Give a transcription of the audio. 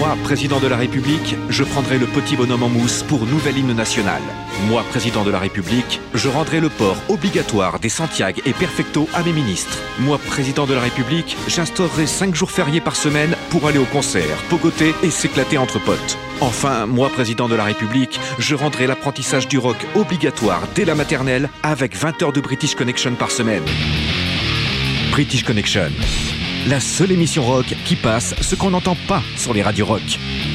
Moi, président de la République, je prendrai le petit bonhomme en mousse pour nouvel hymne national. Moi, président de la République, je rendrai le port obligatoire des Santiago et Perfecto à mes ministres. Moi, président de la République, j'instaurerai 5 jours fériés par semaine pour aller au concert, pogoter et s'éclater entre potes. Enfin, moi, président de la République, je rendrai l'apprentissage du rock obligatoire dès la maternelle avec 20 heures de British Connection par semaine. British Connection, la seule émission rock qui passe ce qu'on n'entend pas sur les radios rock.